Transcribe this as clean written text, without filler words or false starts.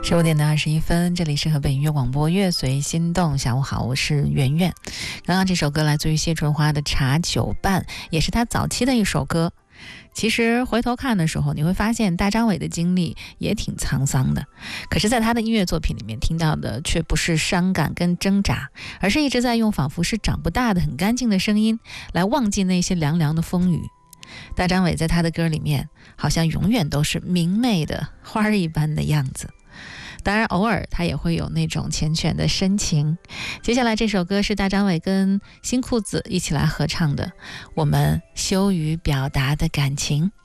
15:21，这里是河北音乐广播乐随心动。下午好，我是圆圆。刚刚这首歌来自于谢春花的《茶酒伴》，也是他早期的一首歌。其实回头看的时候，你会发现大张伟的经历也挺沧桑的，可是在他的音乐作品里面听到的却不是伤感跟挣扎，而是一直在用仿佛是长不大的很干净的声音来忘记那些凉凉的风雨。大张伟在他的歌里面好像永远都是明媚的花儿一般的样子，当然偶尔他也会有那种缱绻的深情。接下来这首歌是大张伟跟新裤子一起来合唱的《我们羞于表达的感情》。